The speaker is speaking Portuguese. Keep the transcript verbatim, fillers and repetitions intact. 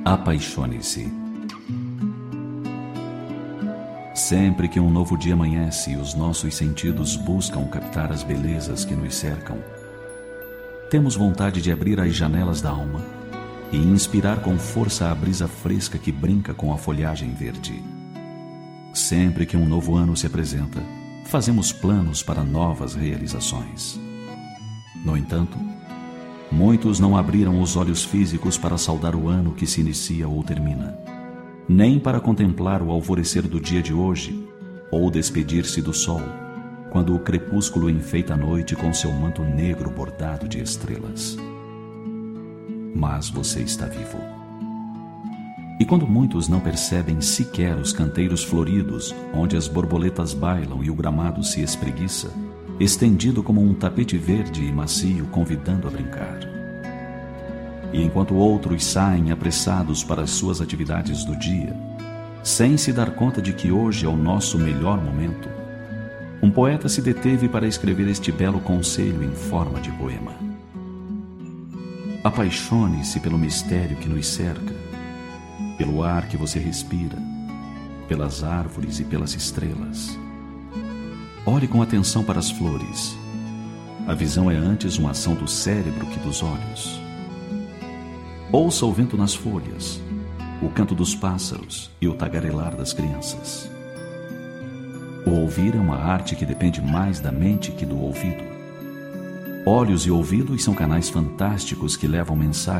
Apaixone-se. Sempre que um novo dia amanhece e os nossos sentidos buscam captar as belezas que nos cercam, temos vontade de abrir as janelas da alma e inspirar com força a brisa fresca que brinca com a folhagem verde. Sempre que um novo ano se apresenta, fazemos planos para novas realizações. No entanto, muitos não abriram os olhos físicos para saudar o ano que se inicia ou termina, nem para contemplar o alvorecer do dia de hoje, ou despedir-se do sol, quando o crepúsculo enfeita a noite com seu manto negro bordado de estrelas. Mas você está vivo. E quando muitos não percebem sequer os canteiros floridos, onde as borboletas bailam e o gramado se espreguiça, estendido como um tapete verde e macio convidando a brincar. E enquanto outros saem apressados para as suas atividades do dia, sem se dar conta de que hoje é o nosso melhor momento, um poeta se deteve para escrever este belo conselho em forma de poema. Apaixone-se pelo mistério que nos cerca, pelo ar que você respira, pelas árvores e pelas estrelas. Olhe com atenção para as flores. A visão é antes uma ação do cérebro que dos olhos. Ouça o vento nas folhas, o canto dos pássaros e o tagarelar das crianças. O ouvir é uma arte que depende mais da mente que do ouvido. Olhos e ouvidos são canais fantásticos que levam mensagens